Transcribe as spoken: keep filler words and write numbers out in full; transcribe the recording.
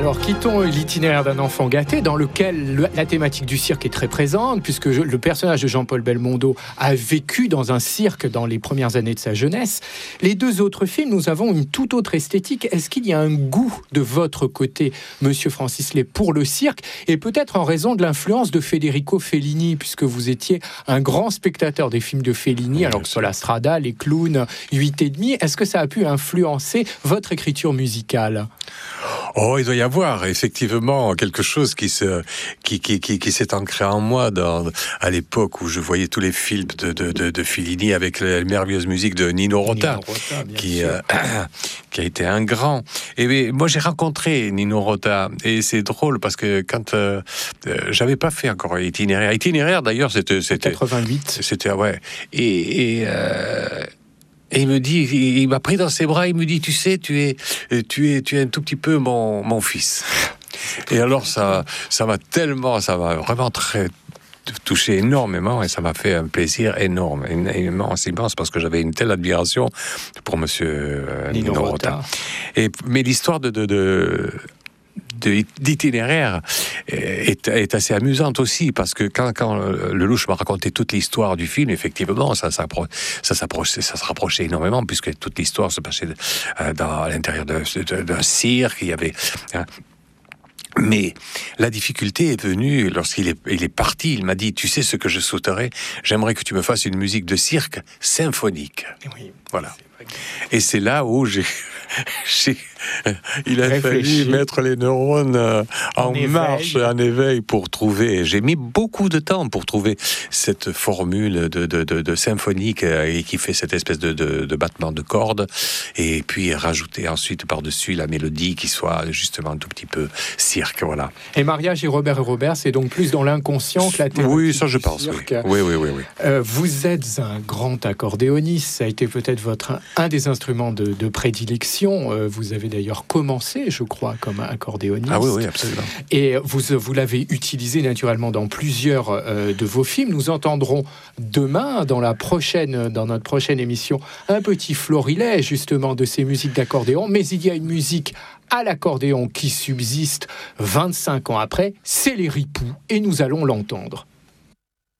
Alors, quittons l'itinéraire d'un enfant gâté, dans lequel le, la thématique du cirque est très présente, puisque je, le personnage de Jean-Paul Belmondo a vécu dans un cirque dans les premières années de sa jeunesse. Les deux autres films, nous avons une toute autre esthétique. Est-ce qu'il y a un goût de votre côté, Monsieur Francis Lay, pour le cirque, et peut-être en raison de l'influence de Federico Fellini, puisque vous étiez un grand spectateur des films de Fellini, oui, alors que sur la Strada, les clowns, huit et demi, est-ce que ça a pu influencer votre écriture musicale ? Oh, il doit y avoir effectivement quelque chose qui se, qui, qui, qui, qui s'est ancré en moi dans, à l'époque où je voyais tous les films de, de, de, de Fellini avec la merveilleuse musique de Nino Rota, Nino Rota qui, euh, qui a été un grand. Et moi, j'ai rencontré Nino Rota et c'est drôle parce que quand euh, euh, j'avais pas fait encore itinéraire, itinéraire d'ailleurs, c'était, c'était quatre-vingt-huit, c'était ouais, et, et euh, Et il me dit, il m'a pris dans ses bras, il me dit, tu sais, tu es, tu es, tu es un tout petit peu mon, mon fils. Et alors ça, ça m'a tellement, ça m'a vraiment très touché énormément et ça m'a fait un plaisir énorme, immense, immense, parce que j'avais une telle admiration pour Monsieur euh, Nino, Nino Rota. Rota. Et mais l'histoire de, de, de d'itinéraire est, est assez amusante aussi, parce que quand, quand Lelouch m'a raconté toute l'histoire du film, effectivement, ça, ça, ça, s'approchait, ça se rapprochait énormément, puisque toute l'histoire se passait dans, à l'intérieur d'un, d'un cirque. Il y avait... Hein, mais la difficulté est venue lorsqu'il est, il est parti. Il m'a dit, tu sais ce que je souhaiterais ? J'aimerais que tu me fasses une musique de cirque symphonique. Oui, voilà. Et c'est là où j'ai... j'ai il a Réfléchi. fallu mettre les neurones euh, en, en marche, éveil. en éveil pour trouver. J'ai mis beaucoup de temps pour trouver cette formule de, de, de, de symphonique euh, et qui fait cette espèce de, de, de battement de cordes, et puis rajouter ensuite par-dessus la mélodie qui soit justement un tout petit peu cirque, voilà. Et Mariage et Robert et Robert, c'est donc plus dans l'inconscient que la thématique. Oui, ça je pense. Oui. oui, oui, oui, oui. Euh, vous êtes un grand accordéoniste. Ça a été peut-être votre un des instruments de, de prédilection. Euh, vous avez d'ailleurs commencé, je crois, comme accordéoniste. Ah oui, oui, absolument. Et vous, vous l'avez utilisé naturellement dans plusieurs euh, de vos films. Nous entendrons demain, dans, la prochaine, dans notre prochaine émission, un petit florilège justement de ces musiques d'accordéon. Mais il y a une musique à l'accordéon qui subsiste vingt-cinq ans après, c'est les Ripoux, et nous allons l'entendre.